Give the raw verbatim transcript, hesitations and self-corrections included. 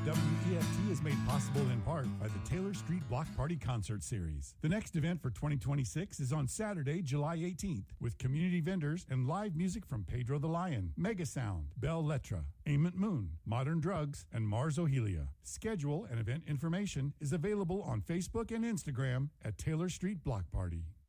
W E F T is made possible in part by the Taylor Street Block Party Concert Series. The next event for twenty twenty-six is on Saturday, July eighteenth, with community vendors and live music from Pedro the Lion, Mega Sound, Bell Letra, Ament Moon, Modern Drugs, and Mars Ohelia. Schedule and event information is available on Facebook and Instagram at Taylor Street Block Party.